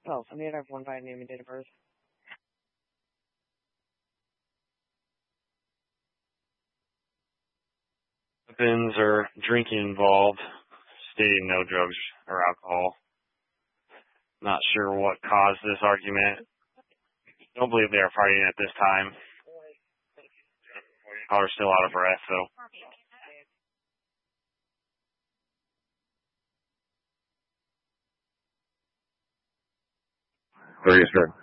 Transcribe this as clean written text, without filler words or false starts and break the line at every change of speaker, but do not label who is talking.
Oh, I mean, I have one by name and date of birth.
Weapons or drinking involved, stating no drugs or alcohol. Not sure what caused this argument. Don't believe they are fighting at this time. Caller's still out of breath, so.
30 is correct.